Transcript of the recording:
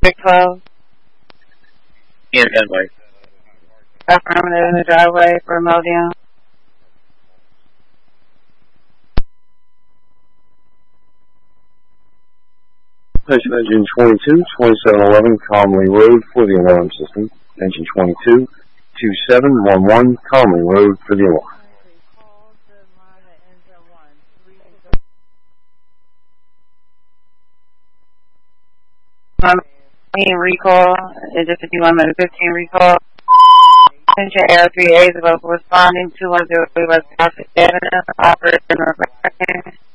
Big 12. In Gunway. Affirmative in the driveway for Meldion. Station engine 22, 2711 Comley Road for the alarm system. Engine 22, 2711 Comley Road for the alarm. Recall, is it 51 minute 15 recall? Attention Air 3A is about responding to 103 West Prospect Avenue, operator